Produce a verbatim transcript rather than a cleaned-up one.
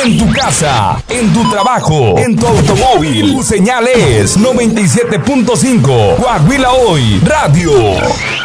En tu casa, en tu trabajo, en tu automóvil. Tu señal es noventa y siete punto cinco. Coahuila Hoy Radio.